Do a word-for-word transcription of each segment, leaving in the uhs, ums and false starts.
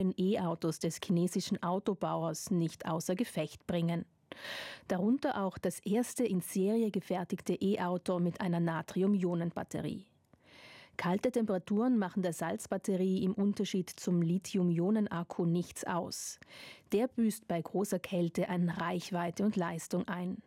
E-Autos des chinesischen Autobauers nicht außer Gefecht bringen. Darunter auch das erste in Serie gefertigte E-Auto mit einer Natrium-Ionen-Batterie. Kalte Temperaturen machen der Salzbatterie im Unterschied zum Lithium-Ionen-Akku nichts aus. Der büßt bei großer Kälte an Reichweite und Leistung ein.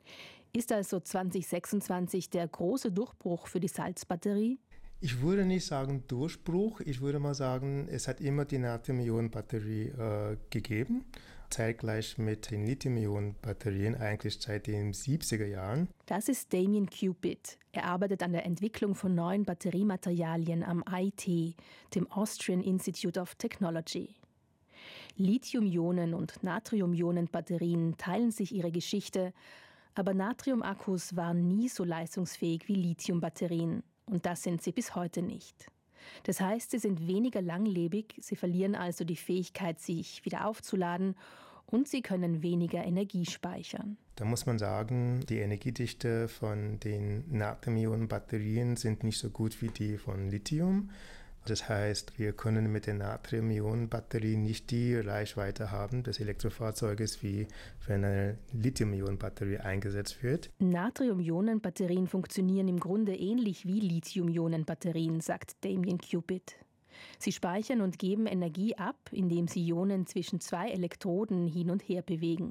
Ist also zwanzig sechsundzwanzig der große Durchbruch für die Salzbatterie? Ich würde nicht sagen Durchbruch, ich würde mal sagen, es hat immer die Natrium-Ionen-Batterie äh, gegeben, zeitgleich mit den Lithium-Ionen-Batterien, eigentlich seit den siebziger Jahren. Das ist Damien Cupid. Er arbeitet an der Entwicklung von neuen Batteriematerialien am I T, dem Austrian Institute of Technology. Lithium-Ionen- und Natrium-Ionen-Batterien teilen sich ihre Geschichte, aber Natrium-Akkus waren nie so leistungsfähig wie Lithium-Batterien. Und das sind sie bis heute nicht. Das heißt, sie sind weniger langlebig, sie verlieren also die Fähigkeit, sich wieder aufzuladen und sie können weniger Energie speichern. Da muss man sagen, die Energiedichte von den Natrium-Ionen-Batterien sind nicht so gut wie die von Lithium. Das heißt, wir können mit der Natrium-Ionen-Batterie nicht die Reichweite haben des Elektrofahrzeuges, wie wenn eine Lithium-Ionen-Batterie eingesetzt wird. Natrium-Ionen-Batterien funktionieren im Grunde ähnlich wie Lithium-Ionen-Batterien, sagt Damien Cupid. Sie speichern und geben Energie ab, indem sie Ionen zwischen zwei Elektroden hin und her bewegen.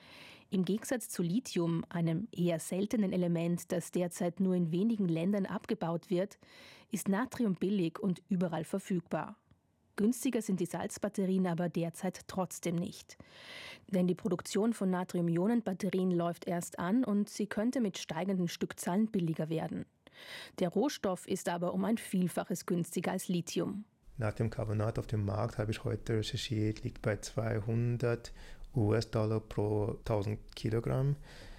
Im Gegensatz zu Lithium, einem eher seltenen Element, das derzeit nur in wenigen Ländern abgebaut wird, ist Natrium billig und überall verfügbar. Günstiger sind die Salzbatterien aber derzeit trotzdem nicht. Denn die Produktion von Natrium-Ionen-Batterien läuft erst an und sie könnte mit steigenden Stückzahlen billiger werden. Der Rohstoff ist aber um ein Vielfaches günstiger als Lithium. Natriumcarbonat auf dem Markt, habe ich heute recherchiert, liegt bei zweihundert US-Dollar pro tausend Kilogramm.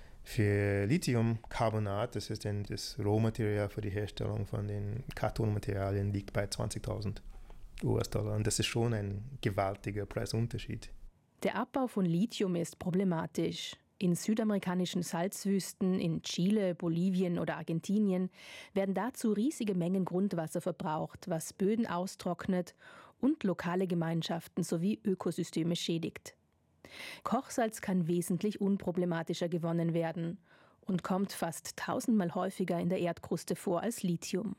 Für Lithiumcarbonat, das ist denn das Rohmaterial für die Herstellung von den Kathodenmaterialien, liegt bei zwanzigtausend US-Dollar. Und das ist schon ein gewaltiger Preisunterschied. Der Abbau von Lithium ist problematisch. In südamerikanischen Salzwüsten, in Chile, Bolivien oder Argentinien werden dazu riesige Mengen Grundwasser verbraucht, was Böden austrocknet und lokale Gemeinschaften sowie Ökosysteme schädigt. Kochsalz kann wesentlich unproblematischer gewonnen werden und kommt fast tausendmal häufiger in der Erdkruste vor als Lithium.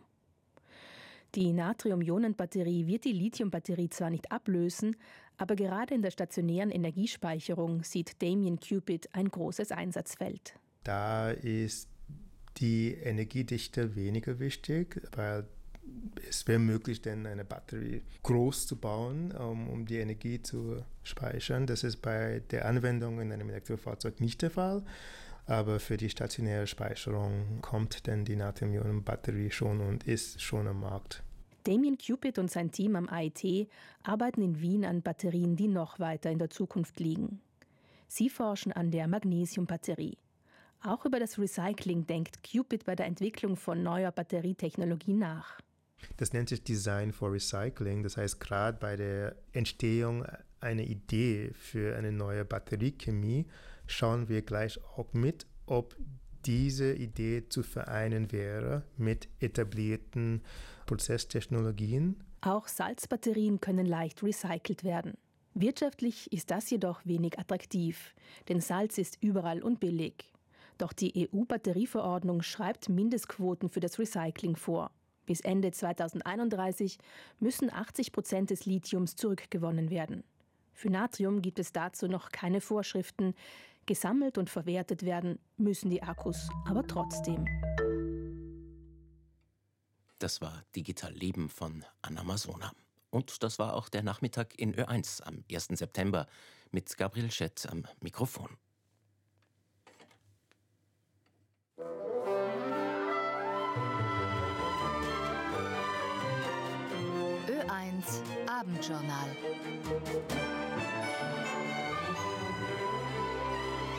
Die Natrium-Ionen-Batterie wird die Lithium-Batterie zwar nicht ablösen, aber gerade in der stationären Energiespeicherung sieht Damien Cupid ein großes Einsatzfeld. Da ist die Energiedichte weniger wichtig, weil es wäre möglich, denn eine Batterie groß zu bauen, um, um die Energie zu speichern. Das ist bei der Anwendung in einem Elektrofahrzeug nicht der Fall. Aber für die stationäre Speicherung kommt denn die Natrium-Ionen-Batterie schon und ist schon am Markt. Damien Cupid und sein Team am I T arbeiten in Wien an Batterien, die noch weiter in der Zukunft liegen. Sie forschen an der Magnesiumbatterie. Auch über das Recycling denkt Cupid bei der Entwicklung von neuer Batterietechnologie nach. Das nennt sich Design for Recycling. Das heißt, gerade bei der Entstehung einer Idee für eine neue Batteriechemie schauen wir gleich auch mit, ob diese Idee zu vereinen wäre mit etablierten Prozesstechnologien. Auch Salzbatterien können leicht recycelt werden. Wirtschaftlich ist das jedoch wenig attraktiv, denn Salz ist überall und billig. Doch die E U-Batterieverordnung schreibt Mindestquoten für das Recycling vor. Bis Ende zweitausendeinunddreißig müssen achtzig Prozent des Lithiums zurückgewonnen werden. Für Natrium gibt es dazu noch keine Vorschriften. Gesammelt und verwertet werden müssen die Akkus aber trotzdem. Das war Digital Leben von Anna Masona. Und das war auch der Nachmittag in Ö eins am ersten September mit Gabriel Schett am Mikrofon. Ö eins Abendjournal.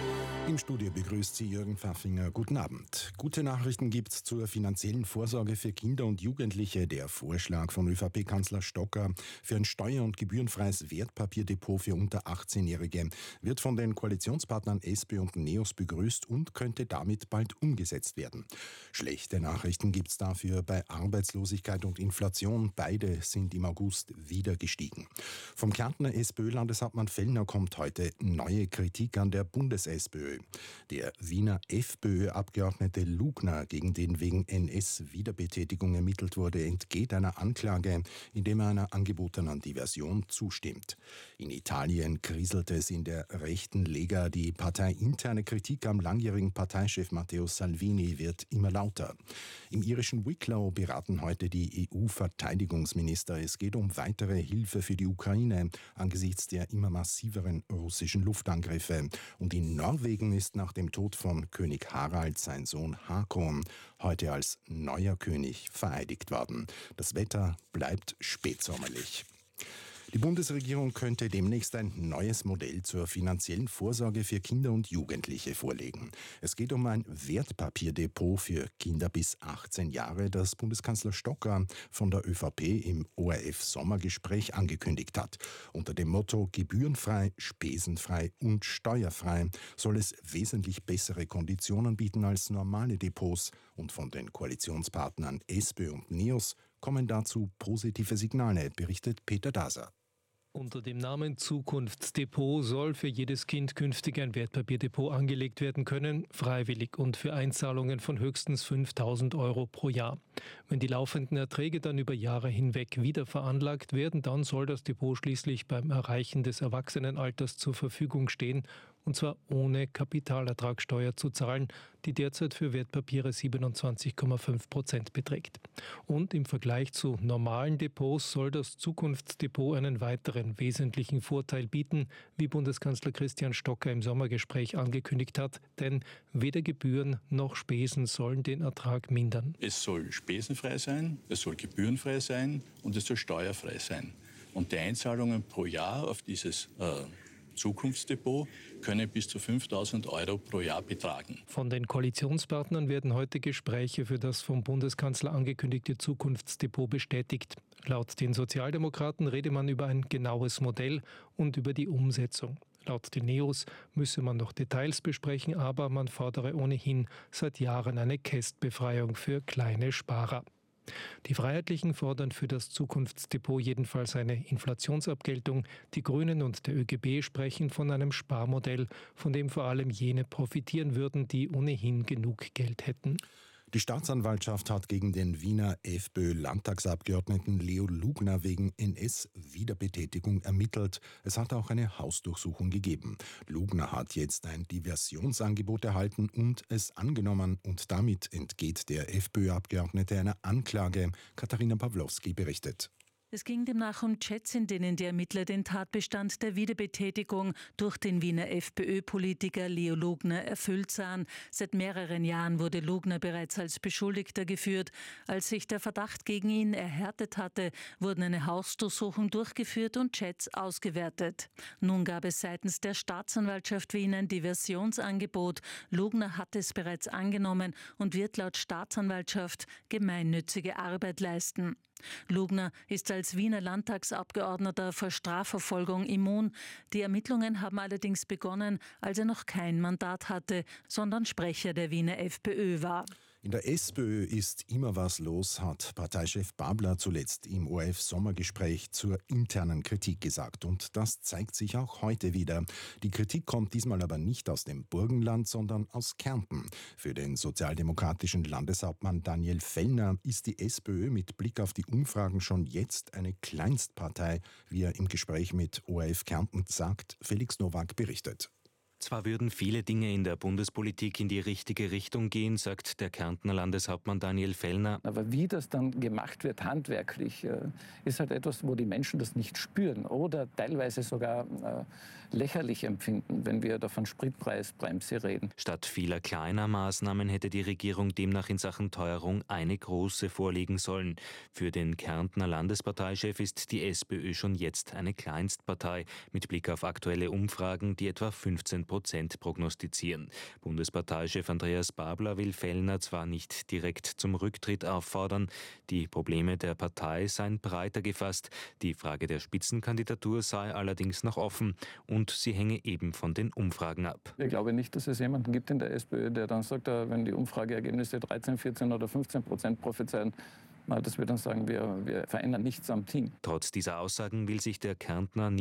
Im Studio begrüßt Sie Jürgen Pfaffinger. Guten Abend. Gute Nachrichten gibt's zur finanziellen Vorsorge für Kinder und Jugendliche. Der Vorschlag von ÖVP-Kanzler Stocker für ein steuer- und gebührenfreies Wertpapierdepot für unter achtzehnjährige wird von den Koalitionspartnern SPÖ und NEOS begrüßt und könnte damit bald umgesetzt werden. Schlechte Nachrichten gibt's dafür bei Arbeitslosigkeit und Inflation. Beide sind im August wieder gestiegen. Vom Kärntner SPÖ-Landeshauptmann Fellner kommt heute neue Kritik an der Bundes-SPÖ. Der Wiener FPÖ-Abgeordnete Lugner, gegen den wegen N S-Wiederbetätigung ermittelt wurde, entgeht einer Anklage, indem er einer angebotenen Diversion zustimmt. In Italien kriselte es in der rechten Lega. Die parteiinterne Kritik am langjährigen Parteichef Matteo Salvini wird immer lauter. Im irischen Wicklow beraten heute die E U-Verteidigungsminister. Es geht um weitere Hilfe für die Ukraine angesichts der immer massiveren russischen Luftangriffe. Und in Norwegen ist nach dem Tod von König Harald sein Sohn Håkon heute als neuer König vereidigt worden. Das Wetter bleibt spätsommerlich. Die Bundesregierung könnte demnächst ein neues Modell zur finanziellen Vorsorge für Kinder und Jugendliche vorlegen. Es geht um ein Wertpapierdepot für Kinder bis achtzehn Jahre, das Bundeskanzler Stocker von der ÖVP im O R F-Sommergespräch angekündigt hat. Unter dem Motto gebührenfrei, spesenfrei und steuerfrei soll es wesentlich bessere Konditionen bieten als normale Depots. Und von den Koalitionspartnern SPÖ und NEOS kommen dazu positive Signale, berichtet Peter Daser. Unter dem Namen Zukunftsdepot soll für jedes Kind künftig ein Wertpapierdepot angelegt werden können, freiwillig und für Einzahlungen von höchstens fünftausend Euro pro Jahr. Wenn die laufenden Erträge dann über Jahre hinweg wieder veranlagt werden, dann soll das Depot schließlich beim Erreichen des Erwachsenenalters zur Verfügung stehen, und zwar ohne Kapitalertragssteuer zu zahlen, die derzeit für Wertpapiere siebenundzwanzig Komma fünf Prozent beträgt. Und im Vergleich zu normalen Depots soll das Zukunftsdepot einen weiteren wesentlichen Vorteil bieten, wie Bundeskanzler Christian Stocker im Sommergespräch angekündigt hat, denn weder Gebühren noch Spesen sollen den Ertrag mindern. Es soll spesenfrei sein, es soll gebührenfrei sein und es soll steuerfrei sein. Und die Einzahlungen pro Jahr auf dieses äh, Zukunftsdepot können bis zu fünftausend Euro pro Jahr betragen. Von den Koalitionspartnern werden heute Gespräche für das vom Bundeskanzler angekündigte Zukunftsdepot bestätigt. Laut den Sozialdemokraten rede man über ein genaues Modell und über die Umsetzung. Laut den NEOS müsse man noch Details besprechen, aber man fordere ohnehin seit Jahren eine Kästbefreiung für kleine Sparer. Die Freiheitlichen fordern für das Zukunftsdepot jedenfalls eine Inflationsabgeltung. Die Grünen und der ÖGB sprechen von einem Sparmodell, von dem vor allem jene profitieren würden, die ohnehin genug Geld hätten. Die Staatsanwaltschaft hat gegen den Wiener FPÖ-Landtagsabgeordneten Leo Lugner wegen N S-Wiederbetätigung ermittelt. Es hat auch eine Hausdurchsuchung gegeben. Lugner hat jetzt ein Diversionsangebot erhalten und es angenommen. Und damit entgeht der FPÖ-Abgeordnete einer Anklage. Katharina Pawlowski berichtet. Es ging demnach um Chats, in denen die Ermittler den Tatbestand der Wiederbetätigung durch den Wiener FPÖ-Politiker Leo Lugner erfüllt sahen. Seit mehreren Jahren wurde Lugner bereits als Beschuldigter geführt. Als sich der Verdacht gegen ihn erhärtet hatte, wurden eine Hausdurchsuchung durchgeführt und Chats ausgewertet. Nun gab es seitens der Staatsanwaltschaft Wien ein Diversionsangebot. Lugner hat es bereits angenommen und wird laut Staatsanwaltschaft gemeinnützige Arbeit leisten. Lugner ist als Wiener Landtagsabgeordneter vor Strafverfolgung immun. Die Ermittlungen haben allerdings begonnen, als er noch kein Mandat hatte, sondern Sprecher der Wiener FPÖ war. In der SPÖ ist immer was los, hat Parteichef Babler zuletzt im O R F-Sommergespräch zur internen Kritik gesagt. Und das zeigt sich auch heute wieder. Die Kritik kommt diesmal aber nicht aus dem Burgenland, sondern aus Kärnten. Für den sozialdemokratischen Landeshauptmann Daniel Fellner ist die SPÖ mit Blick auf die Umfragen schon jetzt eine Kleinstpartei, wie er im Gespräch mit O R F Kärnten sagt. Felix Nowak berichtet. Zwar würden viele Dinge in der Bundespolitik in die richtige Richtung gehen, sagt der Kärntner Landeshauptmann Daniel Fellner. Aber wie das dann gemacht wird, handwerklich, ist halt etwas, wo die Menschen das nicht spüren oder teilweise sogar lächerlich empfinden, wenn wir da von Spritpreisbremse reden. Statt vieler kleiner Maßnahmen hätte die Regierung demnach in Sachen Teuerung eine große vorlegen sollen. Für den Kärntner Landesparteichef ist die SPÖ schon jetzt eine Kleinstpartei mit Blick auf aktuelle Umfragen, die etwa fünfzehn Prozent prognostizieren. Bundesparteichef Andreas Babler will Fellner zwar nicht direkt zum Rücktritt auffordern, die Probleme der Partei seien breiter gefasst, die Frage der Spitzenkandidatur sei allerdings noch offen und sie hänge eben von den Umfragen ab. Ich glaube nicht, dass es jemanden gibt in der SPÖ, der dann sagt, wenn die Umfrageergebnisse dreizehn, vierzehn oder fünfzehn Prozent prophezeien, dass wir dann sagen, wir, wir verändern nichts am Team. Trotz dieser Aussagen will sich der Kärntner